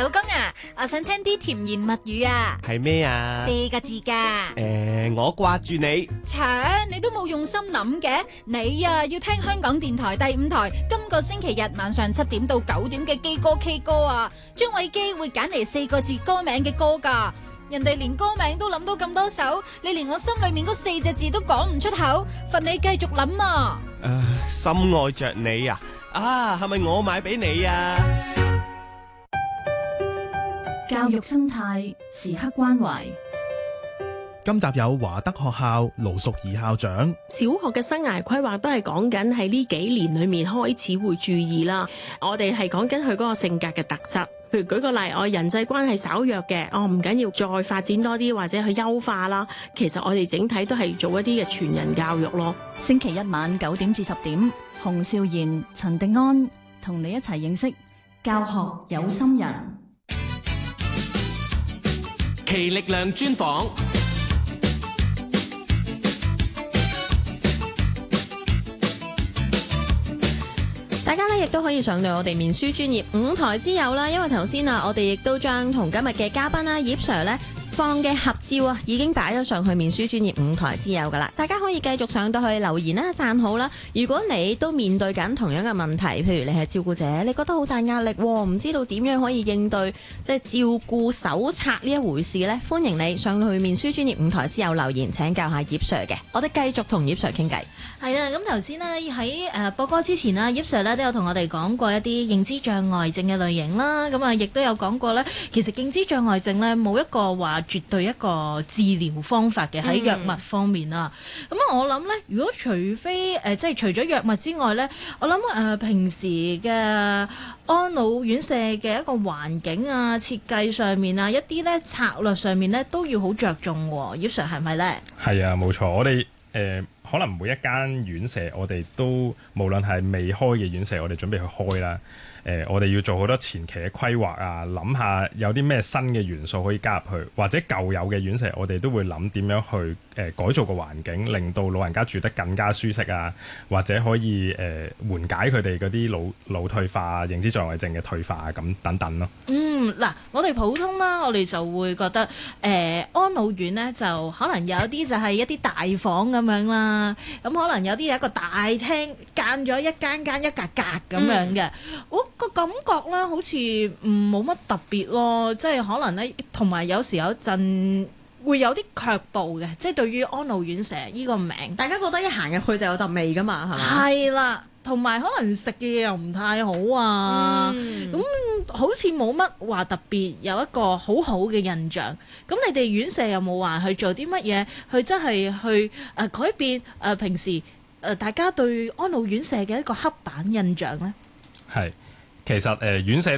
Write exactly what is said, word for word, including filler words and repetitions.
老公啊，我想聽啲甜言蜜語啊。 係咩啊？ 四個字噶。 誒、呃，我掛住你。 切，你都冇用心諗嘅。你啊，要聽香港電台第五台今個星期日晚上七點到九點嘅基歌 K 歌啊。張偉基會揀嚟四個字歌名嘅歌噶。人哋連歌名都諗到咁多首，你連我心裏面嗰四隻字都講唔出口，罰你繼續諗啊。 誒、呃，深愛着你啊！啊，係咪我買俾你啊？ 教育生態時刻關懷。 今集有華德學校盧淑儀校長。 小學嘅生涯規劃都係講緊喺呢幾年裏面開始會注意啦。我哋係講緊佢嗰個性格嘅特質，譬如舉個例，我人際關係稍弱嘅，哦唔緊要，再發展多啲或者去優化啦。其實我哋整體都係做一啲嘅全人教育咯。 星期一晚九點至十點，洪少賢、陳迪安同你一齊認識教學有心人。 其力量專訪。 大家咧亦都可以上到我哋面書專頁五台之友啦，因為頭先啊，我哋亦都將同今日嘅嘉賓啦，葉 Sir 咧放嘅合照啊，已經擺咗上去面書專頁五台之友噶啦，大家可以繼續上到去留言啦、讚好啦。如果你都面對緊同樣嘅問題，譬如你係照顧者，你覺得好大壓力，唔知道點樣可以應對即係照顧手冊呢一回事呢？歡迎你上到去面書專頁五台之友留言請教下葉 Sir 嘅，我哋繼續同葉 Sir 傾偈。 係啦，咁頭先呢，喺誒播歌之前啦，葉 Sir 咧都有同我哋講過一啲認知障礙症嘅類型啦，咁啊亦都有講過咧，其實認知障礙症咧冇一個話絕對一個治療方法嘅喺藥物方面啊。咁啊、嗯，我諗咧，如果除非誒、呃、即係除咗藥物之外咧，我諗誒、呃、平時嘅安老院舍嘅一個環境啊、設計上面啊、一啲咧策略上面咧都要好着重喎。葉 Sir 係咪咧？ 係啊，冇錯，我哋誒。呃可能每一間院舍，我哋都無論係未開嘅院舍，我哋準備去開啦。誒、呃，我哋要做好多前期嘅規劃啊，諗下有啲咩新嘅元素可以加入去，或者舊有嘅院舍，我哋都會諗點樣去誒、呃、改造個環境，令到老人家住得更加舒適啊，或者可以誒、呃、緩解佢哋嗰啲老老退化、認知障礙症嘅退化啊，咁等等咯。 嗯，嗱，我哋普通啦，我哋就會覺得誒、呃、安老院呢，就可能有啲就係一啲大房咁樣啦，咁可能有啲有一個大廳間咗一間間一格格咁樣嘅，我、嗯個感覺咧，好似唔冇乜特別咯，即係可能咧，同埋有時有陣會有啲卻步嘅，即係對於安老院舍呢個名， 大家覺得一行入去就有陣味噶嘛，係咪？ 係啦，同埋可能食嘅嘢又唔太好啊，咁、嗯、好似冇乜話特別有一個好好嘅印象。咁你哋院舍有冇話去做啲乜嘢，去真係去誒、呃、改變誒、呃、平時誒、呃、大家對安老院舍嘅一個刻板印象呢？ 係。其實誒、呃、院舍